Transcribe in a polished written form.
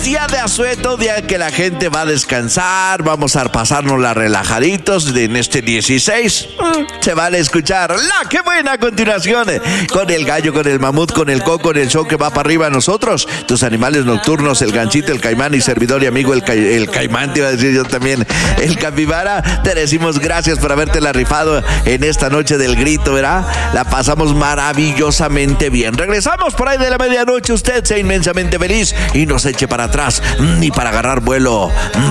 día de asueto, día que la gente va a descansar, vamos a pasárnosla relajaditos en este 16. Se vale escuchar la que buena a continuación, con el gallo, con el mamut, con el coco, en el show que va para arriba a nosotros, tus animales nocturnos, el ganchito, el caimán y servidor y amigo, el caimán, te iba a decir yo también, el capibara. Te decimos gracias por habértela rifado en esta noche del grito, ¿verdad? La pasamos maravillosamente bien. Regresamos por ahí de la medianoche. Usted sea inmensamente feliz y no se eche para atrás ni para agarrar vuelo.